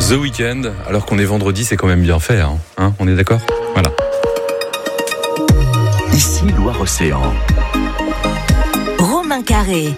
The Weeknd, alors qu'on est vendredi, c'est quand même bien fait, hein, on est d'accord ? Voilà. Ici Loire-Océan. Romain Carré.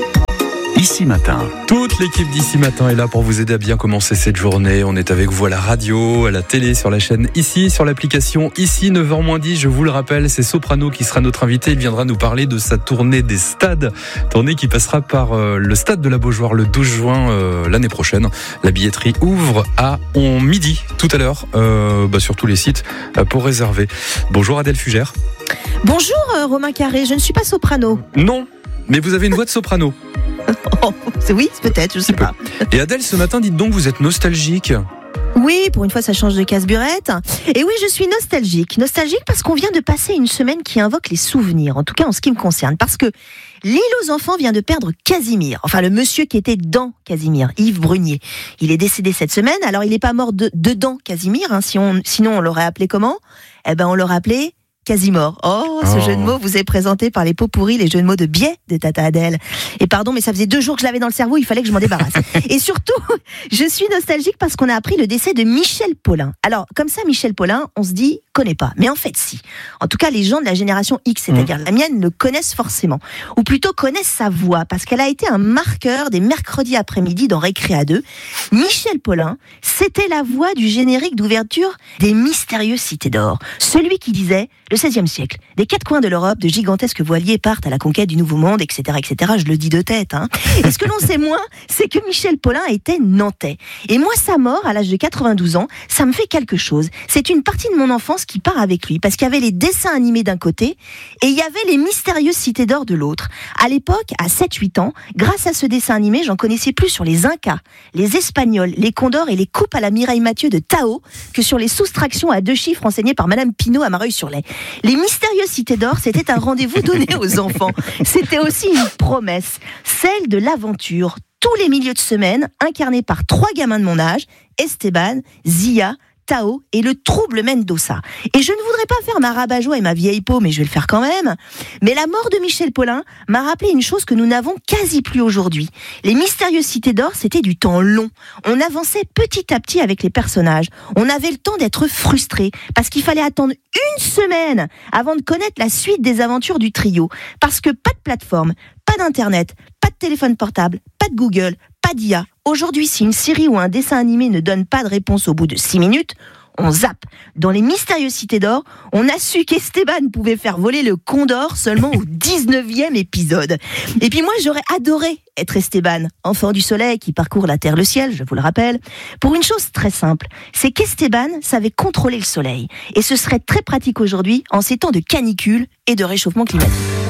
Ici Matin. Toute l'équipe d'Ici Matin est là pour vous aider à bien commencer cette journée. On est avec vous à la radio, à la télé, sur la chaîne Ici, sur l'application Ici, 9h-10. Je vous le rappelle, c'est Soprano qui sera notre invité. Il viendra nous parler de sa tournée des stades. Tournée qui passera par le stade de la Beaujoire le 12 juin l'année prochaine. La billetterie ouvre à midi, tout à l'heure, sur tous les sites pour réserver. Bonjour Adèle Fugère. Bonjour Romain Carré, je ne suis pas soprano. Non, mais vous avez une voix de soprano. Oh, oui, peut-être, je ne sais pas. Et Adèle, ce matin, dites donc, vous êtes nostalgique. Oui, pour une fois, ça change de casse-burette. Et oui, je suis nostalgique. Nostalgique parce qu'on vient de passer une semaine qui invoque les souvenirs, en tout cas en ce qui me concerne. Parce que l'île aux enfants vient de perdre Casimir. Enfin, le monsieur qui était dans Casimir, Yves Brunier. Il est décédé cette semaine. Alors, il n'est pas mort dedans Casimir. Sinon, on l'aurait appelé comment ? On l'aurait appelé Casimor. Ce jeu de mots vous est présenté par les pots pourris, les jeux de mots de biais de Tata Adèle. Et pardon, mais ça faisait 2 jours que je l'avais dans le cerveau, il fallait que je m'en débarrasse. Et surtout, je suis nostalgique parce qu'on a appris le décès de Michel Paulin. Alors, comme ça, Michel Paulin, on se dit, connaît pas. Mais en fait, si. En tout cas, les gens de la génération X, c'est-à-dire la mienne, le connaissent forcément. Ou plutôt connaissent sa voix, parce qu'elle a été un marqueur des mercredis après-midi dans Récréa 2. Michel Paulin, c'était la voix du générique d'ouverture des Mystérieuses Cités d'Or. Celui qui disait, le XVIe siècle, des 4 coins de l'Europe, de gigantesques voiliers partent à la conquête du Nouveau Monde, etc., etc. Je le dis de tête, Et ce que l'on sait moins, c'est que Michel Paulin était nantais. Et moi, sa mort, à l'âge de 92 ans, ça me fait quelque chose. C'est une partie de mon enfance qui part avec lui, parce qu'il y avait les dessins animés d'un côté, et il y avait les Mystérieuses Cités d'Or de l'autre. À l'époque, à 7-8 ans, grâce à ce dessin animé, j'en connaissais plus sur les Incas, les Espagnols, les Condors et les coupes à la Mireille Mathieu de Tao, que sur les soustractions à 2 chiffres enseignées par Madame Pinault à Mareuil-sur-Lay. Les Mystérieuses Cités d'Or, c'était un rendez-vous donné aux enfants. C'était aussi une promesse, celle de l'aventure. Tous les milieux de semaine, incarnés par 3 gamins de mon âge, Esteban, Zia, Tao et le trouble Mendoza. Et je ne voudrais pas faire ma rabat-joie et ma vieille peau, mais je vais le faire quand même. Mais la mort de Michel Paulin m'a rappelé une chose que nous n'avons quasi plus aujourd'hui. Les Mystérieuses Cités d'Or, c'était du temps long. On avançait petit à petit avec les personnages. On avait le temps d'être frustré, parce qu'il fallait attendre 1 semaine avant de connaître la suite des aventures du trio. Parce que pas de plateforme, pas d'internet, pas de téléphone portable, pas de Google, pas d'IA. Aujourd'hui, si une série ou un dessin animé ne donne pas de réponse au bout de 6 minutes, on zappe. Dans les Mystérieuses Cités d'Or, on a su qu'Esteban pouvait faire voler le Condor seulement au 19e épisode. Et puis moi, j'aurais adoré être Esteban, enfant du soleil qui parcourt la terre, le ciel, je vous le rappelle, pour une chose très simple, c'est qu'Esteban savait contrôler le soleil. Et ce serait très pratique aujourd'hui en ces temps de canicule et de réchauffement climatique.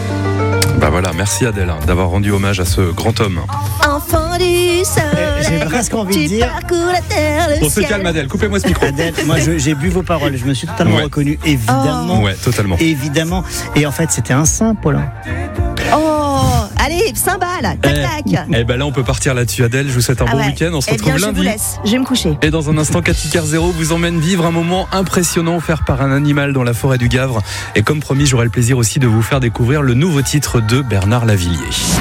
Voilà, merci Adèle d'avoir rendu hommage à ce grand homme. Enfant du soleil, j'ai presque envie de dire. La terre, le On se ciel. calme Adèle, coupez-moi ce micro. Adèle, moi j'ai bu vos paroles, je me suis totalement reconnu, évidemment. Ouais, totalement. Évidemment. Et en fait, c'était un saint, Paulin. Allez, cymbales, tac. Là on peut partir là-dessus Adèle, je vous souhaite un bon week-end, on se retrouve lundi. Je vous laisse, je vais me coucher. Et dans un instant, Cathy Carzero vous emmène vivre un moment impressionnant offert par un animal dans la forêt du Gavre. Et comme promis, j'aurai le plaisir aussi de vous faire découvrir le nouveau titre de Bernard Lavilliers.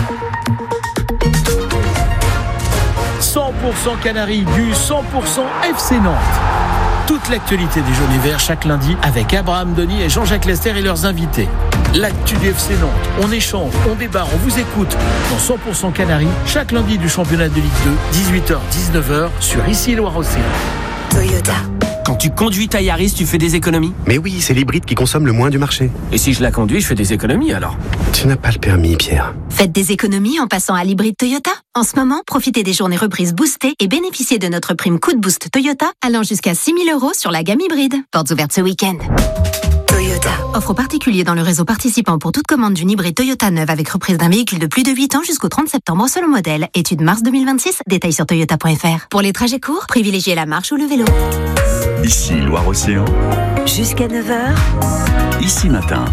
100% Canaries du 100% FC Nantes. Toute l'actualité des jaunes et verts chaque lundi avec Abraham Denis et Jean-Jacques Lester et leurs invités. L'actu du FC Nantes, on échange, on débat, on vous écoute dans 100% Canaries chaque lundi du championnat de Ligue 2, 18h-19h sur Ici Loire-Océan. Toyota. Quand tu conduis ta Yaris, tu fais des économies ? Mais oui, c'est l'hybride qui consomme le moins du marché. Et si je la conduis, je fais des économies alors ? Tu n'as pas le permis, Pierre. Faites des économies en passant à l'hybride Toyota. En ce moment, profitez des journées reprises boostées et bénéficiez de notre prime coup de boost Toyota allant jusqu'à 6 000 € sur la gamme hybride. Portes ouvertes ce week-end. Toyota. Offre aux particuliers dans le réseau participant pour toute commande d'une hybride Toyota neuve avec reprise d'un véhicule de plus de 8 ans jusqu'au 30 septembre selon modèle. Étude mars 2026. Détails sur toyota.fr. Pour les trajets courts, privilégiez la marche ou le vélo. Ici Loire-Océan. Jusqu'à 9h. Ici Matin.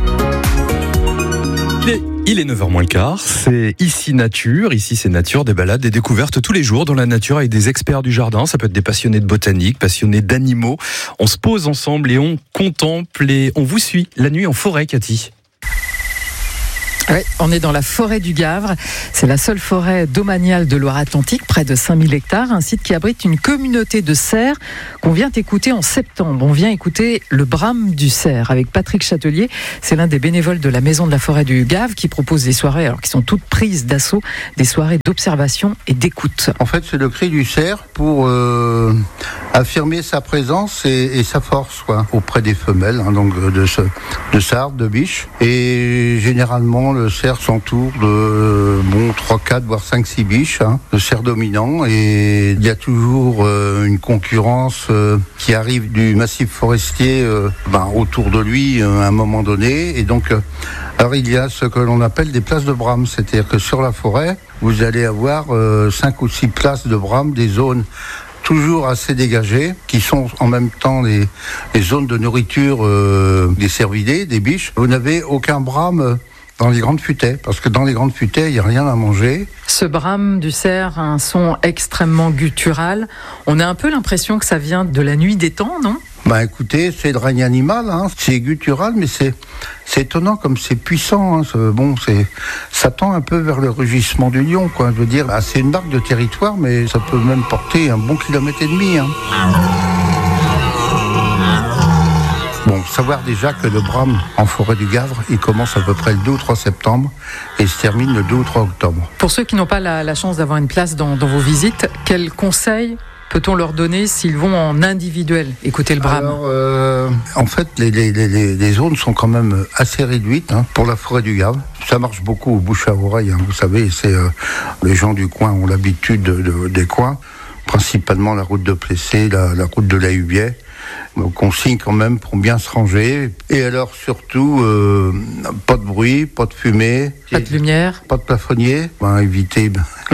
Il est 9h moins le quart, c'est Ici Nature, ici c'est nature, des balades, des découvertes tous les jours dans la nature avec des experts du jardin, ça peut être des passionnés de botanique, passionnés d'animaux. On se pose ensemble et on contemple et on vous suit la nuit en forêt, Cathy. Oui, on est dans la forêt du Gavre. C'est la seule forêt domaniale de Loire-Atlantique, près de 5000 hectares. Un site qui abrite une communauté de cerfs qu'on vient écouter en septembre. On vient écouter le brame du cerf avec Patrick Châtelier. C'est l'un des bénévoles de la Maison de la Forêt du Gavre qui propose des soirées, alors qui sont toutes prises d'assaut, des soirées d'observation et d'écoute. En fait, c'est le cri du cerf pour affirmer sa présence et sa force, quoi, auprès des femelles, donc de sardes, de biches. Et généralement, le cerf s'entoure de 3, 4, voire 5, 6 biches, le cerf dominant. Et il y a toujours une concurrence qui arrive du massif forestier autour de lui à un moment donné. Et donc, alors il y a ce que l'on appelle des places de brame. C'est-à-dire que sur la forêt, vous allez avoir 5 ou 6 places de brame, des zones toujours assez dégagées, qui sont en même temps les zones de nourriture des cervidés, des biches. Vous n'avez aucun brame dans les grandes futaies, parce que dans les grandes futaies, il n'y a rien à manger. Ce brame du cerf a un son extrêmement guttural. On a un peu l'impression que ça vient de la nuit des temps, non ? Écoutez, c'est le règne animal, c'est guttural, mais c'est étonnant comme c'est puissant. Ça tend un peu vers le rugissement du lion, quoi. Je veux dire, c'est une marque de territoire, mais ça peut même porter un bon 1,5 km. Savoir déjà que le brame en forêt du Gavre, il commence à peu près le 2 ou 3 septembre et se termine le 2 ou 3 octobre. Pour ceux qui n'ont pas la chance d'avoir une place dans vos visites, quels conseils peut-on leur donner s'ils vont en individuel écouter le brame ? Alors, en fait, les zones sont quand même assez réduites pour la forêt du Gavre. Ça marche beaucoup au bouche à oreille. Vous savez, c'est les gens du coin ont l'habitude des coins, principalement la route de Plessé, la route de la Hubier. Donc on signe quand même pour bien se ranger. Et alors surtout, pas de bruit, pas de fumée. Pas de lumière. Pas de plafonnier. Éviter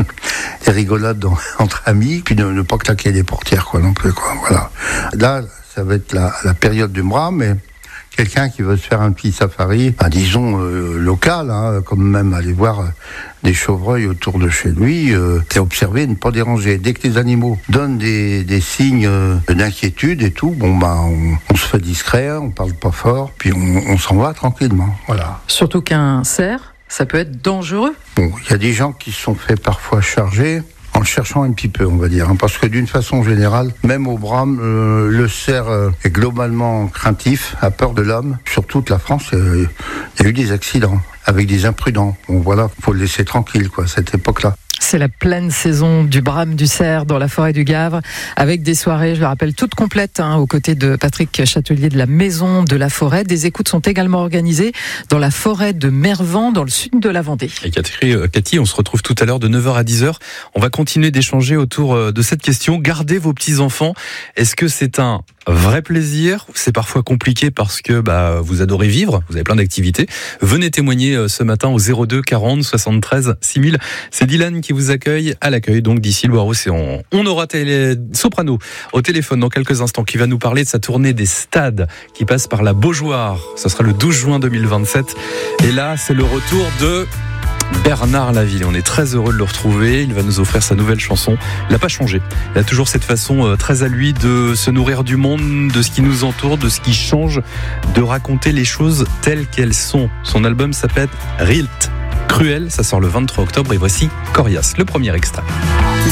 les rigolades entre amis. Puis ne pas claquer les portières, quoi, non plus, quoi. Voilà. Là, ça va être la période du brame, mais quelqu'un qui veut se faire un petit safari, disons local, comme même aller voir des chevreuils autour de chez lui, et observer, ne pas déranger. Dès que les animaux donnent des signes d'inquiétude et tout, on se fait discret, on parle pas fort, puis on s'en va tranquillement. Voilà. Surtout qu'un cerf, ça peut être dangereux. Il y a des gens qui se sont fait parfois charger, en le cherchant un petit peu, on va dire. Parce que d'une façon générale, même au brame, le cerf est globalement craintif, a peur de l'homme. Sur toute la France, il y a eu des accidents avec des imprudents. Voilà, faut le laisser tranquille, quoi, à cette époque-là. C'est la pleine saison du brame du cerf dans la forêt du Gavre, avec des soirées, je le rappelle, toutes complètes, aux côtés de Patrick Châtelier de la Maison de la Forêt. Des écoutes sont également organisées dans la forêt de Mervan, dans le sud de la Vendée. Et Cathy, on se retrouve tout à l'heure de 9h à 10h. On va continuer d'échanger autour de cette question. Gardez vos petits-enfants. Est-ce que c'est un vrai plaisir? C'est parfois compliqué parce que vous adorez vivre, vous avez plein d'activités. Venez témoigner ce matin au 02 40 73 6000. C'est Dylan qui vous accueille à l'accueil donc d'ici Loire-Océan. On aura Soprano au téléphone dans quelques instants qui va nous parler de sa tournée des stades qui passe par la Beaujoire. Ce sera le 12 juin 2027. Et là, c'est le retour de Bernard Laville. On est très heureux de le retrouver. Il va nous offrir sa nouvelle chanson. Il n'a pas changé. Il a toujours cette façon très à lui de se nourrir du monde, de ce qui nous entoure, de ce qui change, de raconter les choses telles qu'elles sont. Son album s'appelle Rilt Cruel. Ça sort le 23 octobre et voici Corias, le premier extrait.